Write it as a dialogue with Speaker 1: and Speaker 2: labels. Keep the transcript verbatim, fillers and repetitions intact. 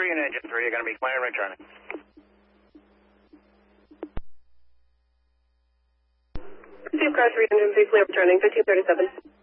Speaker 1: three and engine three, you're going to be clear and returning.
Speaker 2: Receive car three, engine three, clear returning, fifteen thirty-seven.